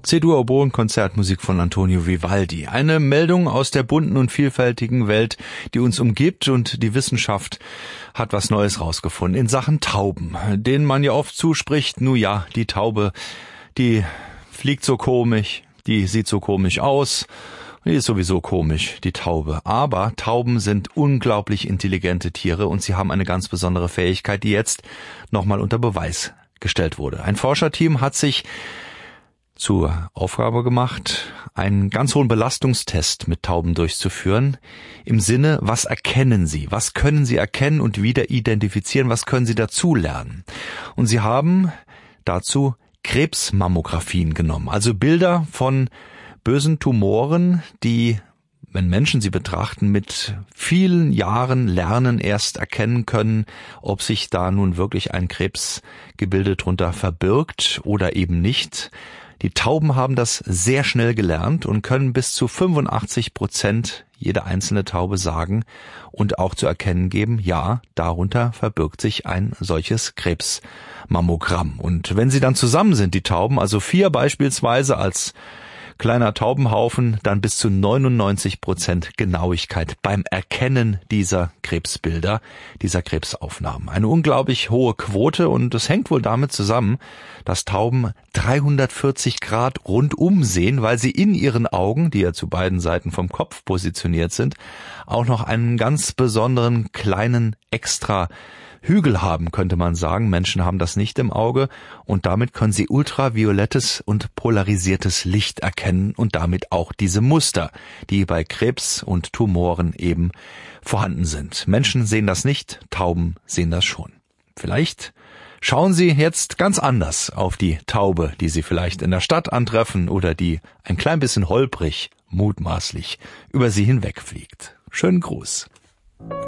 C-Dur-Oboen-Konzert, Musik von Antonio Vivaldi. Eine Meldung aus der bunten und vielfältigen Welt, die uns umgibt, und die Wissenschaft hat was Neues rausgefunden in Sachen Tauben, denen man ja oft zuspricht, nun ja, die Taube, die fliegt so komisch, die sieht so komisch aus, die ist sowieso komisch, die Taube. Aber Tauben sind unglaublich intelligente Tiere und sie haben eine ganz besondere Fähigkeit, die jetzt nochmal unter Beweis gestellt wurde. Ein Forscherteam hat sich zur Aufgabe gemacht, einen ganz hohen Belastungstest mit Tauben durchzuführen, im Sinne, was erkennen sie, was können sie erkennen und wieder identifizieren, was können sie dazulernen. Und sie haben dazu Krebsmammografien genommen, also Bilder von bösen Tumoren, die, wenn Menschen sie betrachten, mit vielen Jahren Lernen erst erkennen können, ob sich da nun wirklich ein Krebsgebilde drunter verbirgt oder eben nicht. Die Tauben haben das sehr schnell gelernt und können bis zu 85% jede einzelne Taube sagen und auch zu erkennen geben, ja, darunter verbirgt sich ein solches Krebsmammogramm. Und wenn sie dann zusammen sind, die Tauben, also 4 beispielsweise als kleiner Taubenhaufen, dann bis zu 99% Genauigkeit beim Erkennen dieser Krebsbilder, dieser Krebsaufnahmen. Eine unglaublich hohe Quote, und es hängt wohl damit zusammen, dass Tauben 340 Grad rundum sehen, weil sie in ihren Augen, die ja zu beiden Seiten vom Kopf positioniert sind, auch noch einen ganz besonderen kleinen extra Hügel haben, könnte man sagen. Menschen haben das nicht im Auge, und damit können sie ultraviolettes und polarisiertes Licht erkennen und damit auch diese Muster, die bei Krebs und Tumoren eben vorhanden sind. Menschen sehen das nicht, Tauben sehen das schon. Vielleicht schauen Sie jetzt ganz anders auf die Taube, die Sie vielleicht in der Stadt antreffen oder die ein klein bisschen holprig, mutmaßlich über Sie hinwegfliegt. Schönen Gruß.